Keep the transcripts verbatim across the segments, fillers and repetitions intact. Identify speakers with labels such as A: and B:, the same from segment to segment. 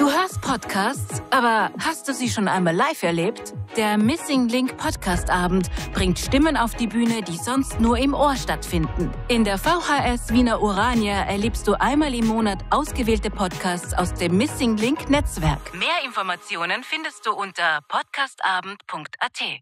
A: Du hörst Podcasts, aber hast du sie schon einmal live erlebt? Der Missing Link Podcast Abend bringt Stimmen auf die Bühne, die sonst nur im Ohr stattfinden. In der V H S Wiener Urania erlebst du einmal im Monat ausgewählte Podcasts aus dem Missing Link Netzwerk. Mehr Informationen findest du unter podcastabend punkt a t.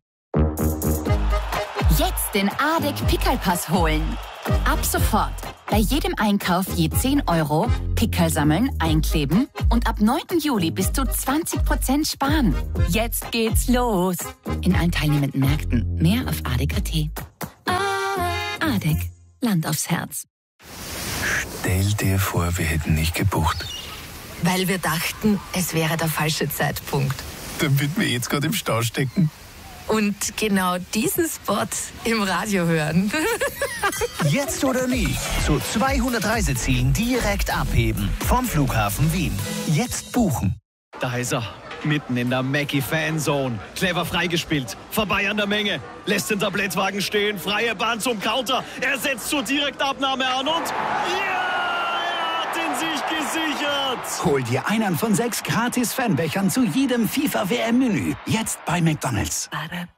B: Jetzt den A D E C Pickelpass holen. Ab sofort. Bei jedem Einkauf je zehn Euro, Pickel sammeln, einkleben und ab neunten Juli bis zu zwanzig Prozent sparen. Jetzt geht's los. In allen teilnehmenden Märkten. Mehr auf A D E C punkt a t. A D E C. Land aufs Herz.
C: Stell dir vor, wir hätten nicht gebucht.
D: Weil wir dachten, es wäre der falsche Zeitpunkt.
C: Damit wir jetzt gerade im Stau stecken.
D: Und genau diesen Spot im Radio hören.
E: Jetzt oder nie. Zu zweihundert Reisezielen direkt abheben. Vom Flughafen Wien. Jetzt buchen.
F: Da ist er. Mitten in der Mackie-Fanzone. Clever freigespielt. Vorbei an der Menge. Lässt den Tablettwagen stehen. Freie Bahn zum Counter. Er setzt zur Direktabnahme an und... Ja! Er hat ihn sich gesichert.
G: Hol dir einen von sechs gratis Fanbechern zu jedem FIFA-W M-Menü. Jetzt bei McDonald's.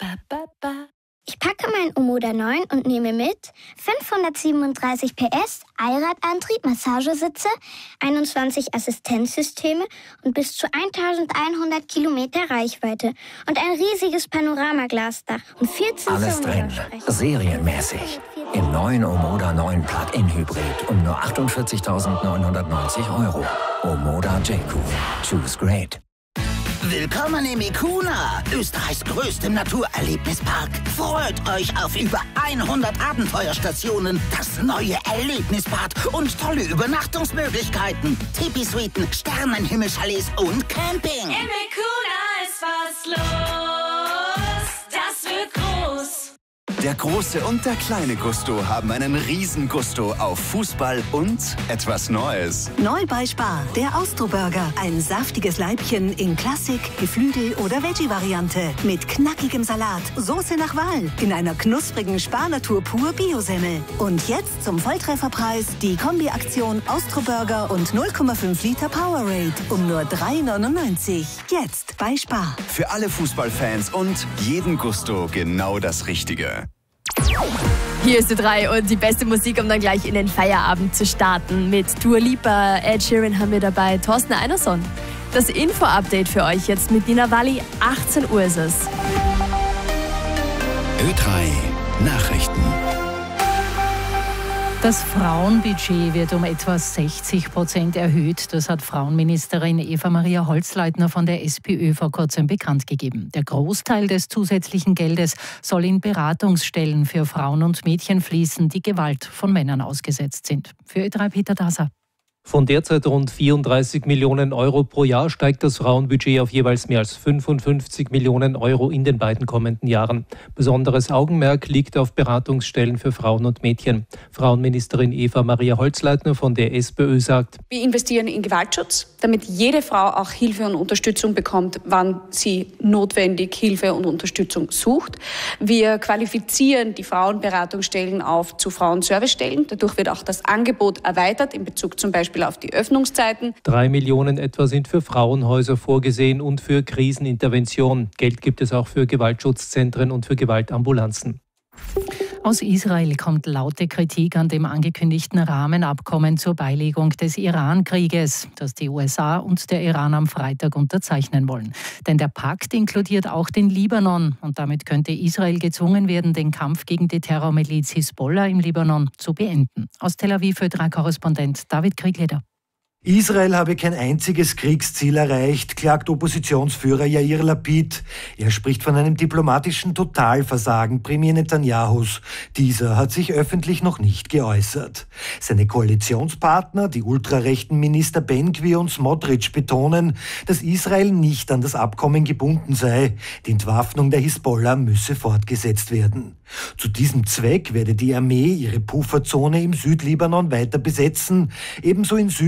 H: Ich packe mein Omoda neun und nehme mit fünfhundertsiebenunddreißig P S, Allradantrieb, Massagesitze, einundzwanzig Assistenzsysteme und bis zu eintausendeinhundert Kilometer Reichweite und ein riesiges Panoramaglasdach und vierzehn
I: Alles drin, serienmäßig. Im neuen Omoda neun Plug-in Hybrid um nur achtundvierzigtausendneunhundertneunzig Euro. Omoda J-Q. Choose great.
E: Willkommen im Ikuna, Österreichs größtem Naturerlebnispark. Freut euch auf über hundert Abenteuerstationen, das neue Erlebnisbad und tolle Übernachtungsmöglichkeiten. Tipi-Suiten, Sternenhimmelchalets und Camping.
J: Im Ikuna ist was los, das wird groß.
K: Der große und der kleine Gusto haben einen riesen Gusto auf Fußball und etwas Neues.
L: Neu bei Spar, der Austro-Burger. Ein saftiges Leibchen in Klassik, Geflügel- oder Veggie-Variante. Mit knackigem Salat, Soße nach Wahl, in einer knusprigen Spar-Natur pur Bio-Semmel. Und jetzt zum Volltrefferpreis die Kombi-Aktion Austro-Burger und null Komma fünf Liter Powerade um nur drei neunundneunzig. Jetzt bei Spar.
K: Für alle Fußballfans und jeden Gusto genau das Richtige.
M: Hier ist die drei und die beste Musik, um dann gleich in den Feierabend zu starten. Mit Dua Lipa, Ed Sheeran haben wir dabei, Thorsten Einerson. Das Info-Update für euch jetzt mit Nina Walli, achtzehn Uhr ist es.
G: Ö drei Nachrichten.
N: Das Frauenbudget wird um etwa sechzig Prozent erhöht. Das hat Frauenministerin Eva-Maria Holzleitner von der SPÖ vor kurzem bekannt gegeben. Der Großteil des zusätzlichen Geldes soll in Beratungsstellen für Frauen und Mädchen fließen, die Gewalt von Männern ausgesetzt sind. Für Ö drei Peter Daser.
O: Von derzeit rund vierunddreißig Millionen Euro pro Jahr steigt das Frauenbudget auf jeweils mehr als fünfundfünfzig Millionen Euro in den beiden kommenden Jahren. Besonderes Augenmerk liegt auf Beratungsstellen für Frauen und Mädchen. Frauenministerin Eva-Maria Holzleitner von der SPÖ sagt:
P: Wir investieren in Gewaltschutz, damit jede Frau auch Hilfe und Unterstützung bekommt, wann sie notwendig Hilfe und Unterstützung sucht. Wir qualifizieren die Frauenberatungsstellen auf zu Frauenservicestellen. Dadurch wird auch das Angebot erweitert in Bezug zum Beispiel auf die Öffnungszeiten.
O: Drei Millionen etwa sind für Frauenhäuser vorgesehen und für Krisenintervention. Geld gibt es auch für Gewaltschutzzentren und für Gewaltambulanzen.
N: Aus Israel kommt laute Kritik an dem angekündigten Rahmenabkommen zur Beilegung des Iran-Krieges, das die U S A und der Iran am Freitag unterzeichnen wollen. Denn der Pakt inkludiert auch den Libanon und damit könnte Israel gezwungen werden, den Kampf gegen die Terrormiliz Hisbollah im Libanon zu beenden. Aus Tel Aviv Ö drei Korrespondent David Kriegleder.
Q: Israel habe kein einziges Kriegsziel erreicht, klagt Oppositionsführer Yair Lapid. Er spricht von einem diplomatischen Totalversagen Premier Netanyahus. Dieser hat sich öffentlich noch nicht geäußert. Seine Koalitionspartner, die ultrarechten Minister Ben-Gvir und Smotrich, betonen, dass Israel nicht an das Abkommen gebunden sei. Die Entwaffnung der Hisbollah müsse fortgesetzt werden. Zu diesem Zweck werde die Armee ihre Pufferzone im Südlibanon weiter besetzen, ebenso in Syrien und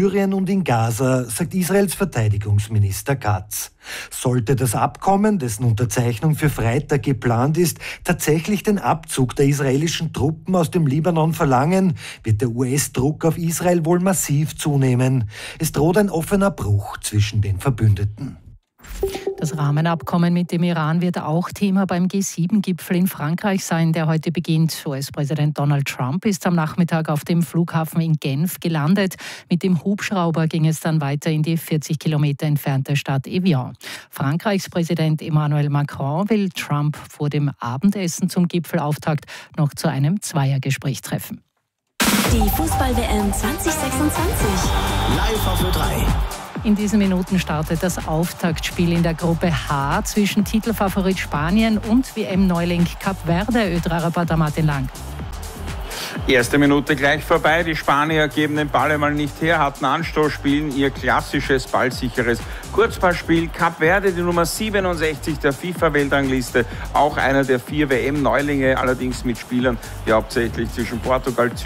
Q: und in Gaza, sagt Israels Verteidigungsminister Katz. Sollte das Abkommen, dessen Unterzeichnung für Freitag geplant ist, tatsächlich den Abzug der israelischen Truppen aus dem Libanon verlangen, wird der U S-Druck auf Israel wohl massiv zunehmen. Es droht ein offener Bruch zwischen den Verbündeten.
N: Das Rahmenabkommen mit dem Iran wird auch Thema beim G sieben Gipfel in Frankreich sein, der heute beginnt. U S-Präsident Donald Trump ist am Nachmittag auf dem Flughafen in Genf gelandet. Mit dem Hubschrauber ging es dann weiter in die vierzig Kilometer entfernte Stadt Evian. Frankreichs Präsident Emmanuel Macron will Trump vor dem Abendessen zum Gipfelauftakt noch zu einem Zweiergespräch treffen.
J: Die Fußball-W M zwanzig sechsundzwanzig.
E: Live auf Ö drei.
N: In diesen Minuten startet das Auftaktspiel in der Gruppe H zwischen Titelfavorit Spanien und W M-Neuling Kap Verde. Ö drei Reporter Martin Lang.
R: Erste Minute gleich vorbei. Die Spanier geben den Ball einmal nicht her, hatten Anstoß, spielen ihr klassisches, ballsicheres Kurzballspiel. Kap Verde, die Nummer siebenundsechzig der FIFA-Weltrangliste, auch einer der vier W M-Neulinge, allerdings mit Spielern, die hauptsächlich zwischen Portugal,